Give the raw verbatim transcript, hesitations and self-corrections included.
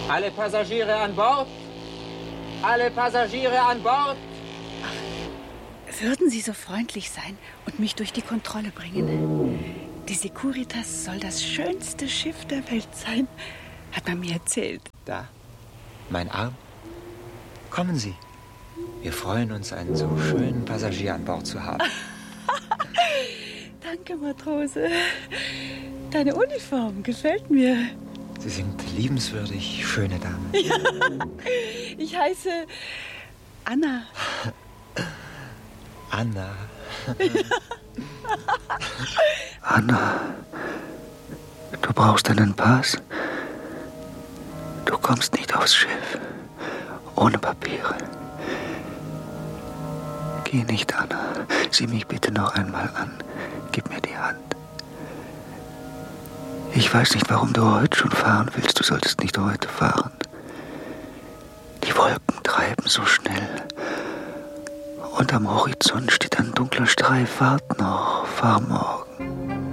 Alle Passagiere an Bord? Alle Passagiere an Bord? Ach, würden Sie so freundlich sein und mich durch die Kontrolle bringen? Die Securitas soll das schönste Schiff der Welt sein, hat man mir erzählt. Da, mein Arm. Kommen Sie. Wir freuen uns, einen so schönen Passagier an Bord zu haben. Danke, Matrose. Deine Uniform gefällt mir. Sie sind liebenswürdig, schöne Dame. Ja. Ich heiße Anna. Anna. Anna, du brauchst einen Pass. Du kommst nicht aufs Schiff ohne Papiere. Geh nicht, Anna. Sieh mich bitte noch einmal an. Gib mir die Hand. Ich weiß nicht, warum du heute schon fahren willst. Du solltest nicht heute fahren. Die Wolken treiben so schnell. Und am Horizont steht ein dunkler Streif. Wart noch, fahr morgen.